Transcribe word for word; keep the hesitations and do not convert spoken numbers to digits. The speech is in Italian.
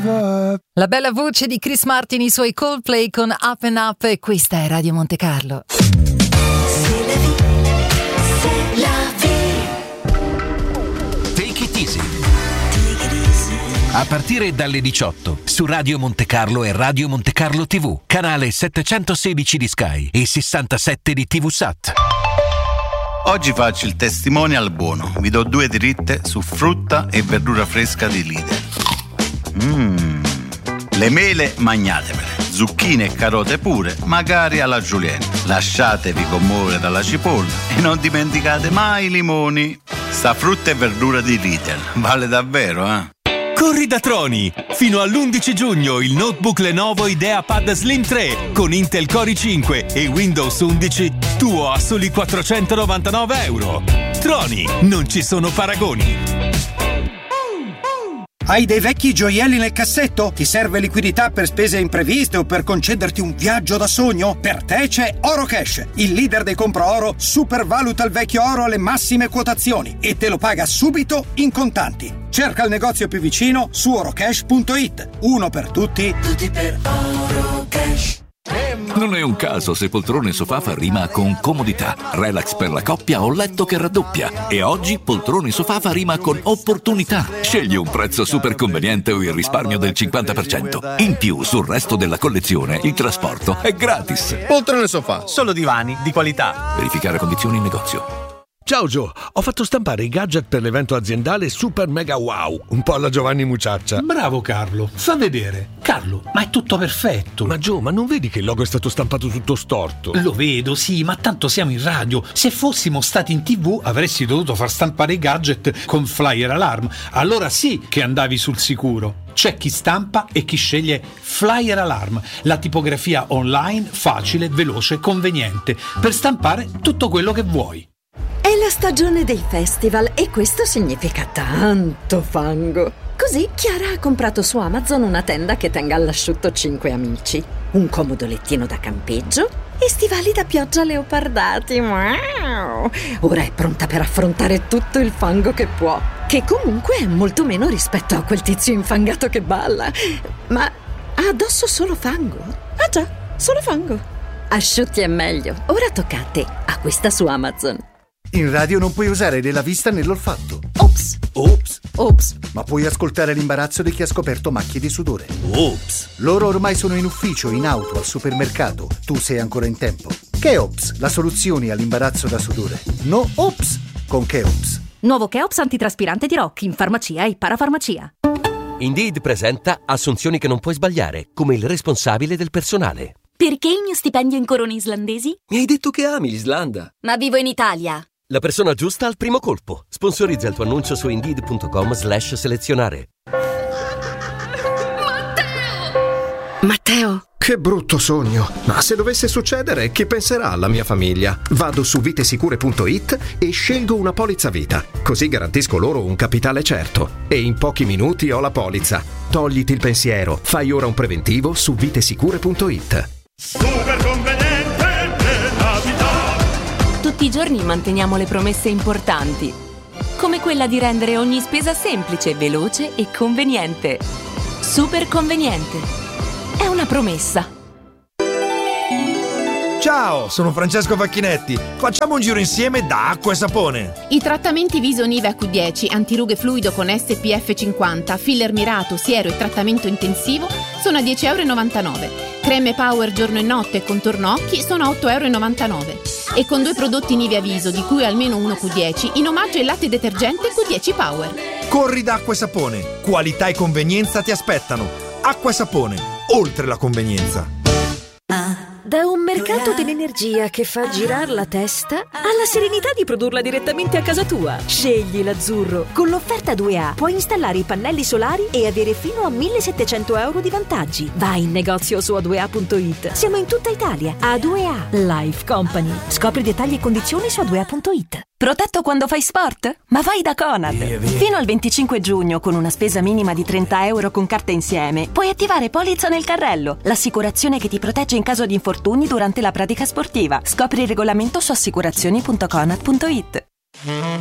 La bella voce di Chris Martin, i suoi Coldplay con Up and Up, e questa è Radio Monte Carlo. Take it easy. A partire dalle diciotto su Radio Monte Carlo e Radio Monte Carlo tivù, canale settecentosedici di Sky e sessantasette di TVSat. Oggi faccio il testimonial buono. Vi do due dritte su frutta e verdura fresca di Lidl. Mmm. Le mele magnatevele, zucchine e carote pure, magari alla julienne. Lasciatevi commuovere dalla cipolla e non dimenticate mai i limoni. Sta frutta e verdura di Lidl vale davvero, eh? Corri da Troni! Fino all'undici giugno il notebook Lenovo IdeaPad Slim tre con Intel Core i cinque e Windows undici tuo a soli quattrocentonovantanove euro. Troni, non ci sono paragoni. Hai dei vecchi gioielli nel cassetto? Ti serve liquidità per spese impreviste o per concederti un viaggio da sogno? Per te c'è Orocash, il leader dei compra oro, supervaluta il vecchio oro alle massime quotazioni e te lo paga subito in contanti. Cerca il negozio più vicino su orocash punto it. Uno per tutti, tutti per Orocash. Non è un caso se poltrone sofà fa rima con comodità, relax per la coppia o letto che raddoppia. E oggi poltrone sofà fa rima con opportunità. Scegli un prezzo super conveniente o il risparmio del cinquanta per cento. In più, sul resto della collezione, il trasporto è gratis. Poltrone sofà, solo divani di qualità. Verificare condizioni in negozio. Ciao Gio, ho fatto stampare i gadget per l'evento aziendale Super Mega Wow, un po' alla Giovanni Mucciaccia. Bravo Carlo, fa vedere. Carlo, ma è tutto perfetto. Ma Gio, ma non vedi che il logo è stato stampato tutto storto? Lo vedo, sì, ma tanto siamo in radio. Se fossimo stati in tv avresti dovuto far stampare i gadget con Flyer Alarm. Allora sì che andavi sul sicuro. C'è chi stampa e chi sceglie Flyer Alarm, la tipografia online facile, veloce, conveniente, per stampare tutto quello che vuoi. È la stagione dei festival e questo significa tanto fango. Così Chiara ha comprato su Amazon una tenda che tenga all'asciutto cinque amici, un comodo lettino da campeggio e stivali da pioggia leopardati. Wow! Ora è pronta per affrontare tutto il fango che può, che comunque è molto meno rispetto a quel tizio infangato che balla. Ma ha addosso solo fango? Ah già, solo fango. Asciutti è meglio. Ora tocca a te. Acquista su Amazon. In radio non puoi usare né la vista né l'olfatto. Ops! Ops! Ops! Ma puoi ascoltare l'imbarazzo di chi ha scoperto macchie di sudore. Ops! Loro ormai sono in ufficio, in auto, al supermercato. Tu sei ancora in tempo. Cheops, la soluzione all'imbarazzo da sudore. No Ops con Cheops. Nuovo Cheops antitraspirante di Rock in farmacia e parafarmacia. Indeed presenta assunzioni che non puoi sbagliare, come il responsabile del personale. Perché il mio stipendio in corone islandesi? Mi hai detto che ami l'Islanda. Ma vivo in Italia. La persona giusta al primo colpo. Sponsorizza il tuo annuncio su indeed punto com slash selezionare. Matteo! Matteo? Che brutto sogno. Ma se dovesse succedere, che penserà la mia famiglia? Vado su vitesicure punto it e scelgo una polizza vita. Così garantisco loro un capitale certo. E in pochi minuti ho la polizza. Togliti il pensiero. Fai ora un preventivo su vitesicure punto it. Super conveniente nella vita. Tutti i giorni manteniamo le promesse importanti, come quella di rendere ogni spesa semplice, veloce e conveniente. Super conveniente. È una promessa. Ciao, sono Francesco Facchinetti. Facciamo un giro insieme da Acqua e Sapone. I trattamenti viso Nivea Q dieci, antirughe fluido con S P F cinquanta, filler mirato, siero e trattamento intensivo sono a dieci virgola novantanove euro. Creme Power giorno e notte e contorno occhi sono a otto virgola novantanove euro. E con due prodotti Nivea Viso, di cui almeno uno Q dieci, in omaggio ai latte detergente Q dieci Power. Corri da Acqua e Sapone. Qualità e convenienza ti aspettano. Acqua e Sapone, oltre la convenienza. Da un mercato dell'energia che fa girare la testa alla serenità di produrla direttamente a casa tua. Scegli l'azzurro. Con l'offerta due A puoi installare i pannelli solari e avere fino a millesettecento euro di vantaggi. Vai in negozio su a due a punto it. Siamo in tutta Italia. A due A Life Company. Scopri dettagli e condizioni su a due a punto it. Protetto quando fai sport? Ma vai da Conad! Via, via. Fino al venticinque giugno, con una spesa minima di trenta euro con carta insieme, puoi attivare Polizza nel carrello, l'assicurazione che ti protegge in caso di infortuni durante la pratica sportiva. Scopri il regolamento su assicurazioni punto conad punto it.